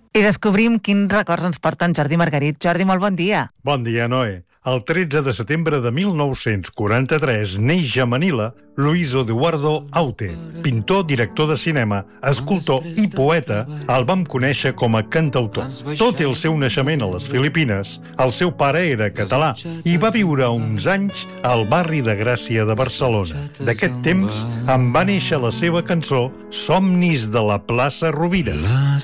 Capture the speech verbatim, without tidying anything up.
I descobrim quins records ens porta en Jordi Margarit. Jordi, molt bon dia. Bon dia, Noé. El tretze de setembre de mil nou-cents quaranta-tres neix a Manila Luis Eduardo Aute, pintor, director de cinema, escultor i poeta. El vam conèixer com a cantautor. Tot i el seu naixement a les Filipines, el seu pare era català i va viure uns anys al barri de Gràcia de Barcelona. D'aquest temps en va néixer la seva cançó Somnis de la plaça Rovira.